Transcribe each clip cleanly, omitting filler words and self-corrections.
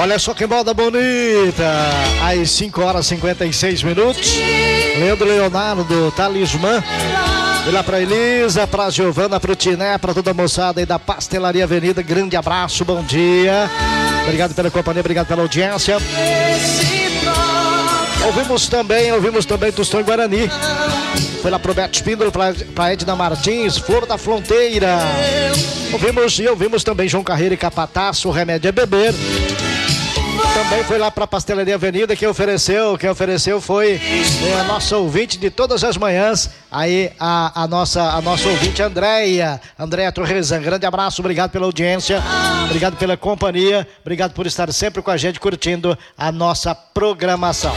Olha só que moda bonita. Às 5h56. Leandro Leonardo, Talismã. E lá pra Elisa, pra Giovana, pro Tiné, pra toda a moçada aí da Pastelaria Avenida. Grande abraço, bom dia. Obrigado pela companhia, obrigado pela audiência. Ouvimos também Tostão e Guarani. Foi lá pro Beto Espíndola, pra Edna Martins, Flor da Fronteira. Ouvimos também João Carreira e Capataço, o Remédio é Beber. Também foi lá pra Pastelaria Avenida, quem ofereceu foi a nossa ouvinte de todas as manhãs, aí a nossa ouvinte Andréia Torrezan. Grande abraço, obrigado pela audiência, obrigado pela companhia, obrigado por estar sempre com a gente curtindo a nossa programação.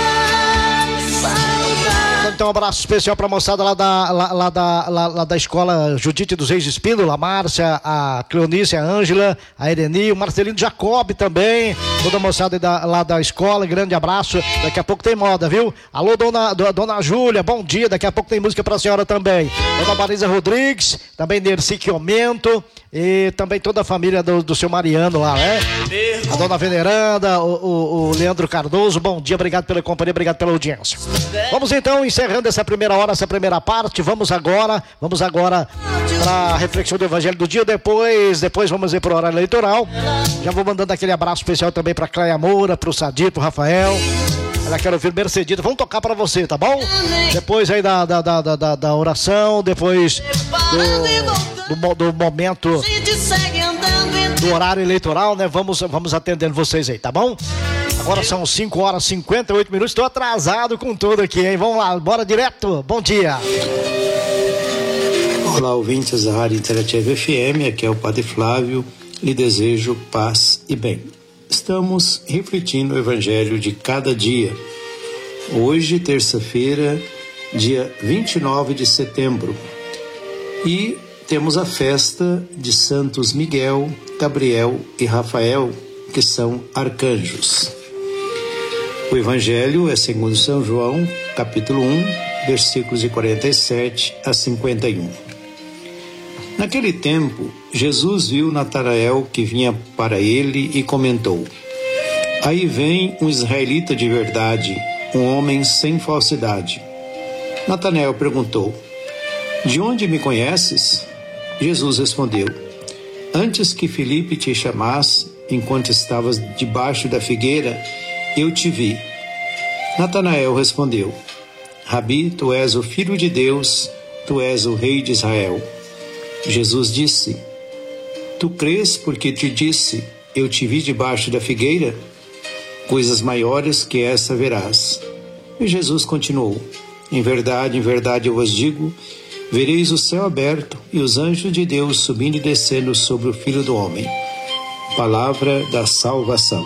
Então um abraço especial pra moçada lá da escola Judite dos Reis de Espíndola, a Márcia, a Cleonice, a Ângela, a Ireni, o Marcelino Jacob também, toda a moçada lá da escola, grande abraço. Daqui a pouco tem moda, viu? Alô, dona Júlia, bom dia, daqui a pouco tem música pra senhora também. Dona Marisa Rodrigues, também Nerci Chiomento e também toda a família do seu Mariano lá, né? A dona Veneranda, o Leandro Cardoso, bom dia, obrigado pela companhia, obrigado pela audiência. Vamos então encerrando essa primeira hora, essa primeira parte. Vamos agora para a reflexão do Evangelho do dia. Depois vamos ir para o horário eleitoral. Já vou mandando aquele abraço especial também para Cleia Moura, para o Sadir, para o Rafael. Ela quer ouvir Mercedita. Vamos tocar para você, tá bom? Depois aí da oração, depois do momento do horário eleitoral, né? Vamos atendendo vocês aí, tá bom? Agora são 5h58. Estou atrasado com tudo aqui, hein? Vamos lá, bora direto. Bom dia. Olá, ouvintes da Rádio Interativa FM. Aqui é o Padre Flávio. Lhe desejo paz e bem. Estamos refletindo o Evangelho de cada dia. Hoje, terça-feira, dia 29 de setembro. E temos a festa de Santos Miguel, Gabriel e Rafael, que são arcanjos. O Evangelho é segundo São João, capítulo 1, versículos de 47 a 51. Naquele tempo, Jesus viu Natanael que vinha para ele e comentou: Aí vem um israelita de verdade, um homem sem falsidade. Natanael perguntou: De onde me conheces? Jesus respondeu: Antes que Filipe te chamasse, enquanto estavas debaixo da figueira, eu te vi. Natanael respondeu: Rabi, tu és o Filho de Deus, tu és o Rei de Israel. Jesus disse: Tu crês porque te disse, eu te vi debaixo da figueira? Coisas maiores que essa verás. E Jesus continuou: em verdade eu vos digo, vereis o céu aberto e os anjos de Deus subindo e descendo sobre o Filho do Homem. Palavra da salvação.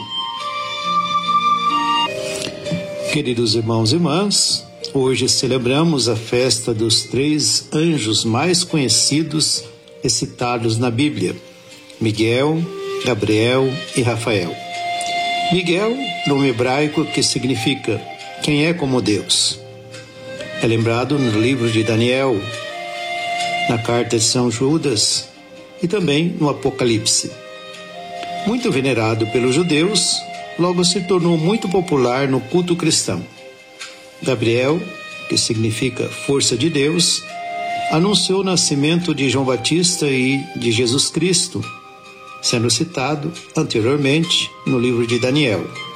Queridos irmãos e irmãs, hoje celebramos a festa dos 3 anjos mais conhecidos e citados na Bíblia: Miguel, Gabriel e Rafael. Miguel, nome hebraico que significa quem é como Deus. É lembrado no livro de Daniel, na carta de São Judas e também no Apocalipse. Muito venerado pelos judeus, logo se tornou muito popular no culto cristão. Gabriel, que significa força de Deus, anunciou o nascimento de João Batista e de Jesus Cristo, sendo citado anteriormente no livro de Daniel.